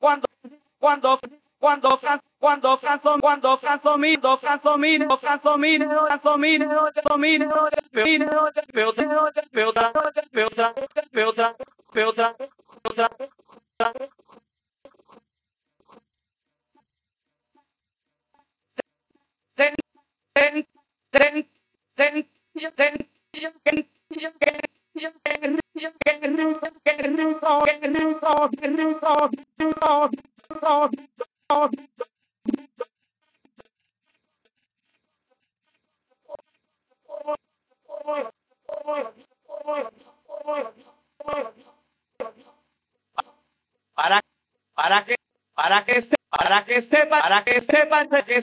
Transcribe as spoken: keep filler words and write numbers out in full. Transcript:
cuando, cuando, cuando, can- cuando canto, cuando canto mi, do canto mi, do canto mi, do canto mi, do canto mi, do peltra, peltra, peltra, peltra, peltra, peltra, ten, ten, ten, ten, ten, ten, para, para que, para que esté, para que sepa, para que sepa, que